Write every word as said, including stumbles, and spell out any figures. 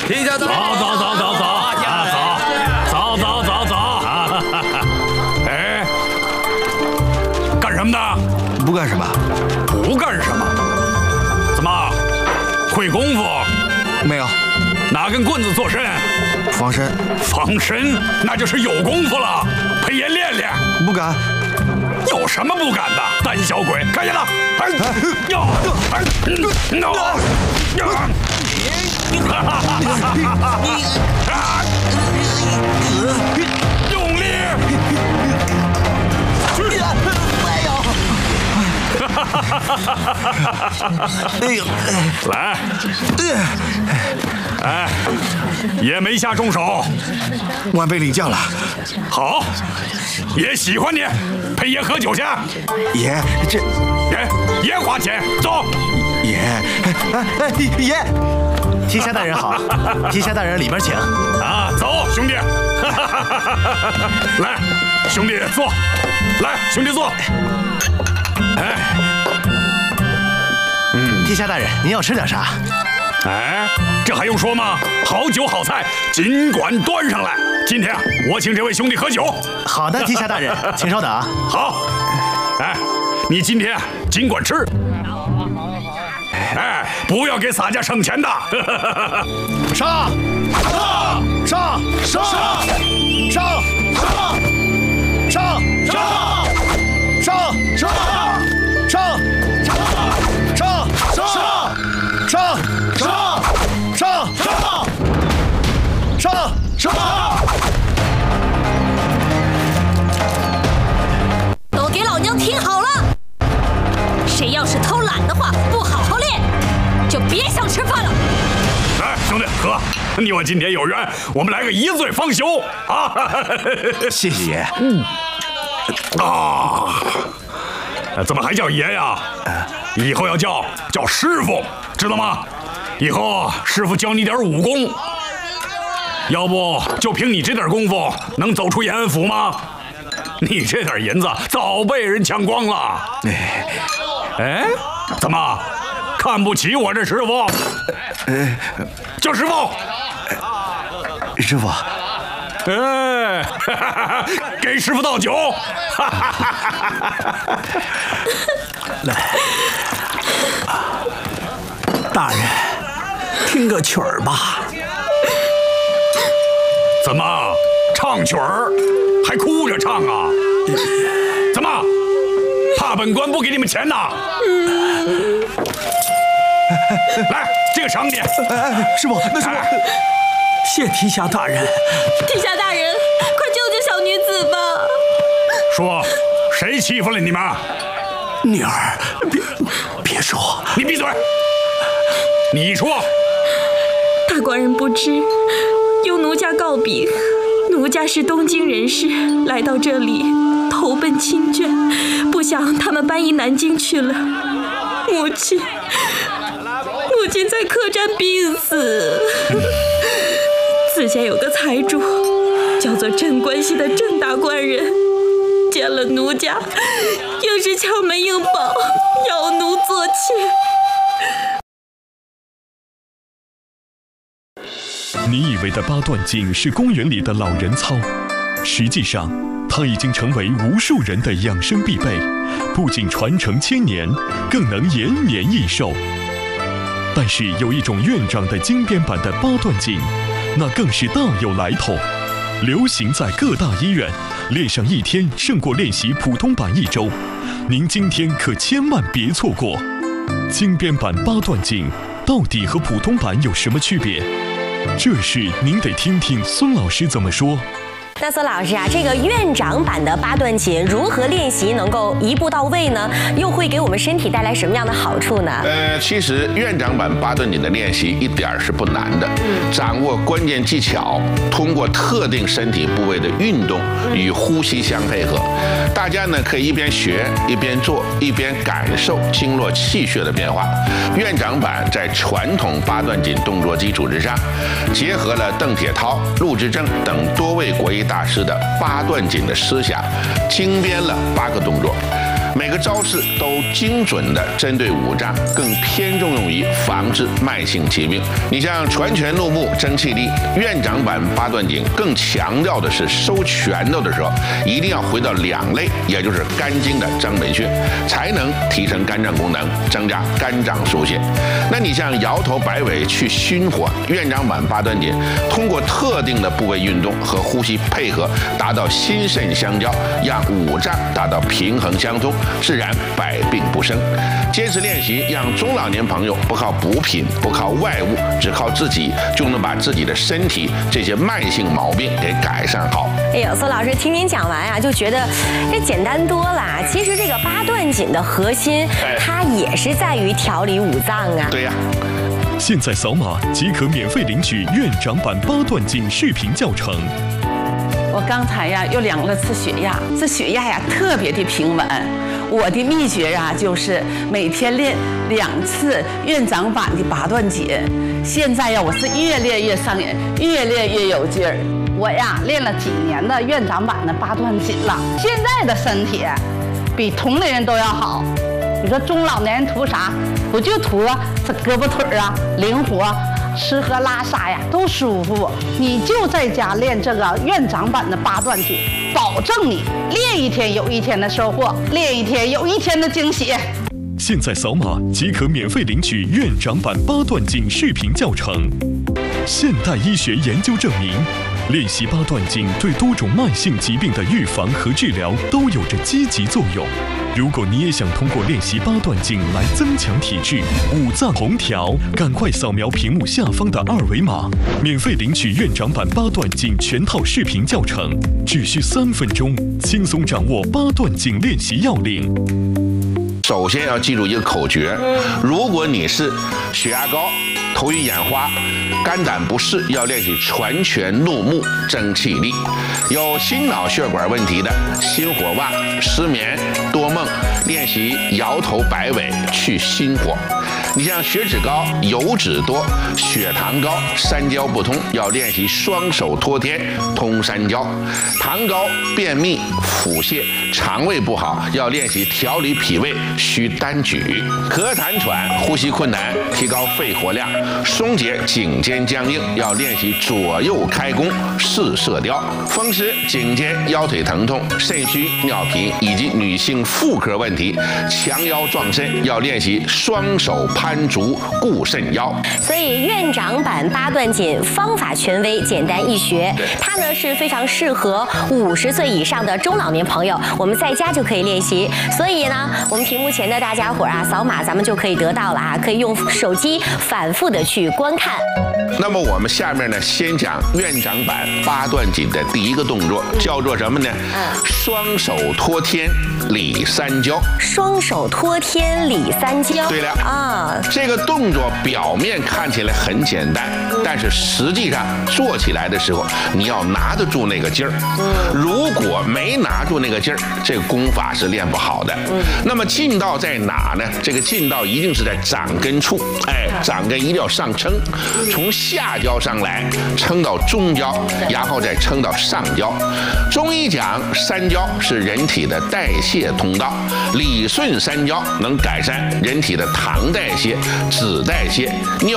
皮下大人， 走走走走走啊，走走走走走啊！哎，干什么呢？ 不干什么。 不干什么？怎么？会功夫？ 没有。 拿根棍子做甚？ 防身。 防身，那就是有功夫了。陪爷练练。 不敢。 有什么不敢的？胆小鬼，看见了？哎，哟，哎，喏，呀，用力，去！ 没有。哎呦， 来，哎，爷没下重手， 晚辈领教了。 好，爷喜欢你，陪爷喝酒去。 爷，这爷爷花钱，走。 爷，哎哎爷， 提辖大人好，提辖大人里边请。 啊，走，兄弟。来，兄弟坐。来，兄弟坐。哎， 嗯，提辖大人，您要吃点啥？ 哎，这还用说吗？好酒好菜，尽管端上来。今天我请这位兄弟喝酒。 好的，提辖大人，请稍等。 好，哎，你今天尽管吃。哎，不要给洒家省钱的。 上！上！上！上！上！上！上！上！上！上！上！上！上！上！上！上！上！ 都给老娘听好了！谁要是偷懒的话，不好好练，就别想吃饭了。 来，兄弟，喝！你我今天有缘，我们来个一醉方休啊！ 谢谢爷。 嗯。啊，怎么还叫爷呀？以后要叫叫师傅，知道吗？以后师傅教你点武功，要不就凭你这点功夫，能走出延安府吗？你这点银子早被人抢光了。哎，怎么看不起我这师傅？叫师傅。 师傅。 哎，给师傅倒酒。 来，大人，听个曲儿吧。 怎么唱曲儿还哭着唱啊？怎么怕本官不给你们钱呐？来，这个赏你。 师傅，那师傅。 谢提辖大人。 提辖大人，快救救小女子吧！ 说，谁欺负了你们？ 女儿，别别说。 你闭嘴！你说。 大官人不知，由奴家告禀，奴家是东京人士，来到这里投奔亲眷，不想他们搬移南京去了。母亲，母亲在客栈病死。自家有个财主，叫做镇关西的镇大官人，见了奴家，硬是敲门硬保，要奴做妾。 你以为的八段锦是公园里的老人操，实际上它已经成为无数人的养生必备，不仅传承千年，更能延年益寿。但是有一种院长的精编版的八段锦，那更是大有来头，流行在各大医院，练上一天胜过练习普通版一周。您今天可千万别错过。精编版八段锦到底和普通版有什么区别？这事您得听听孙老师怎么说。 那孙老师啊，这个院长版的八段锦如何练习能够一步到位呢？又会给我们身体带来什么样的好处呢？ 呃，其实院长版八段锦的练习一点儿是不难的，掌握关键技巧，通过特定身体部位的运动与呼吸相配合，大家呢可以一边学一边做，一边感受经络气血的变化。院长版在传统八段锦动作基础之上，结合了邓铁涛、陆之正等多位国医大师的八段锦的思想，精编了八个动作。 每个招式都精准地针对五脏，更偏重用于防治慢性疾病。你像传拳怒目、争气力，院长版八段锦更强调的是收拳头的时候一定要回到两肋，也就是肝经的张本穴，才能提升肝脏功能，增加肝脏疏泄。那你像摇头摆尾去心火，院长版八段锦通过特定的部位运动和呼吸配合，达到心肾相交，让五脏达到平衡相通，自然百病不生。坚持练习，让中老年朋友不靠补品，不靠外物，只靠自己就能把自己的身体这些慢性毛病给改善好。 哎呦，苏老师听您讲完啊，就觉得这简单多了。其实这个八段锦的核心，它也是在于调理五脏啊。 对呀。 现在扫码即可免费领取院长版八段锦视频教程。 我刚才呀又量了次血压，这血压呀特别的平稳。我的秘诀啊就是每天练两次院长版的八段锦。现在呀我是越练越上瘾，越练越有劲儿。 我呀练了几年的院长版的八段锦了，现在的身体比同龄人都要好。你说中老年人图啥？不就图这胳膊腿啊灵活，吃喝拉撒呀都舒服。你就在家练这个院长版的八段锦，保证你练一天有一天的收获，练一天有一天的惊喜。 现在扫码即可免费领取院长版八段锦视频教程。现代医学研究证明，练习八段锦对多种慢性疾病的预防和治疗都有着积极作用。如果你也想通过练习八段锦来增强体质、五脏红调，赶快扫描屏幕下方的二维码，免费领取院长版八段锦全套视频教程，只需三分钟，轻松掌握八段锦练习要领。 首先要记住一个口诀，如果你是血压高、头晕眼花、肝胆不适，要练习传拳怒目、争气力；有心脑血管问题的，心火旺、失眠、多梦，练习摇头摆尾去心火。你像血脂高、油脂多、血糖高、三焦不通，要练习双手托天通三焦；糖高、便秘、腹泻、肠胃不好，要练习调理脾胃需单举；咳痰喘、呼吸困难，提高肺活量；松解颈肩僵硬，要练习左右开弓四射雕；风湿、颈肩、腰腿疼痛、肾虚、尿频以及女性妇科问题，强腰壮肾，要练习双手攀足固肾腰。 所以院长版八段锦方法权威、简单易学，它呢是非常适合五十岁以上的中老年朋友，我们在家就可以练习。所以呢，我们屏幕前的大家伙啊，扫码咱们就可以得到了啊，可以用手机反复的去观看。 那么我们下面呢，先讲院长版八段锦的第一个动作，叫做什么呢？嗯，双手托天理三焦。 双手托天理三焦。 对了啊， 这个动作表面看起来很简单，但是实际上做起来的时候，你要拿得住那个劲儿。如果没拿住那个劲儿，这个功法是练不好的。那么劲道在哪呢？这个劲道一定是在掌根处，哎，掌根一定要上撑，从下焦上来，撑到中焦，然后再撑到上焦。中医讲三焦是人体的代谢通道，理顺三焦能改善人体的糖代谢、脂代谢、尿